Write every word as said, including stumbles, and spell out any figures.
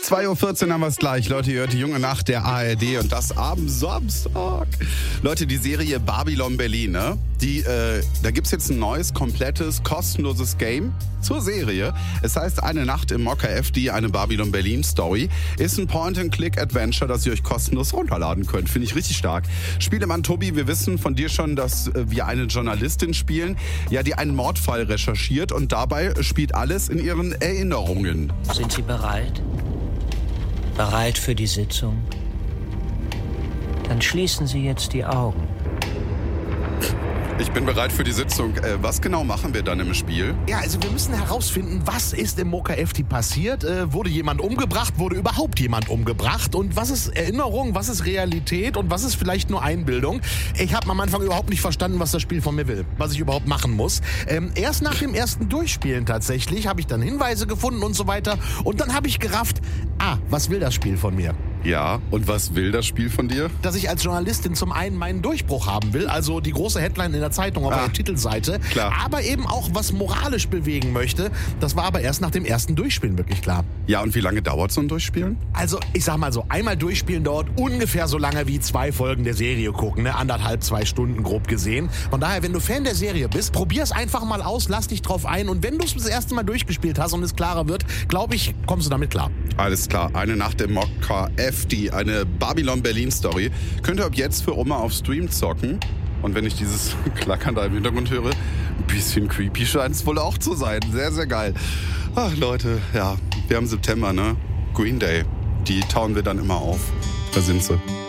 zwei Uhr vierzehn haben wir es gleich. Leute, ihr hört die junge Nacht der A R D und das am Samstag. Leute, die Serie Babylon Berlin, ne? Die, äh, da gibt's jetzt ein neues, komplettes, kostenloses Game zur Serie. Es heißt Eine Nacht im Mokka F D, eine Babylon Berlin Story. Ist ein Point-and-Click-Adventure, das ihr euch kostenlos runterladen könnt. Finde ich richtig stark. Spielemann Tobi, wir wissen von dir schon, dass wir eine Journalistin spielen, ja, die einen Mordfall recherchiert und dabei spielt alles in ihren Erinnerungen. Sind Sie bereit? Bereit für die Sitzung? Dann schließen Sie jetzt die Augen. Ich bin bereit für die Sitzung. Äh, was genau machen wir dann im Spiel? Ja, also wir müssen herausfinden, was ist im Mokka F D passiert? Äh, wurde jemand umgebracht? Wurde überhaupt jemand umgebracht? Und was ist Erinnerung? Was ist Realität? Und was ist vielleicht nur Einbildung? Ich habe am Anfang überhaupt nicht verstanden, was das Spiel von mir will. Was ich überhaupt machen muss. Ähm, erst nach dem ersten Durchspielen tatsächlich habe ich dann Hinweise gefunden und so weiter. Und dann habe ich gerafft, ah, was will das Spiel von mir? Ja, und was will das Spiel von dir? Dass ich als Journalistin zum einen meinen Durchbruch haben will, also die große Headline in der Zeitung auf Ah, der Titelseite, klar. aber eben auch was moralisch bewegen möchte. Das war aber erst nach dem ersten Durchspielen wirklich klar. Ja, und wie lange dauert so ein Durchspielen? Also ich sag mal so, einmal durchspielen dauert ungefähr so lange wie zwei Folgen der Serie gucken, ne? Anderthalb, zwei Stunden grob gesehen. Von daher, wenn du Fan der Serie bist, probier's einfach mal aus, lass dich drauf ein und wenn du es das erste Mal durchgespielt hast und es klarer wird, glaube ich, kommst du damit klar. Alles klar, Eine Nacht im Mokka F D, eine Babylon Berlin Story. Könnt ihr ab jetzt für Oma auf Stream zocken. Und wenn ich dieses Klackern da im Hintergrund höre, ein bisschen creepy scheint es wohl auch zu sein. Sehr, sehr geil. Ach Leute, ja, wir haben September, ne? Green Day, die tauen wir dann immer auf. Da sind sie.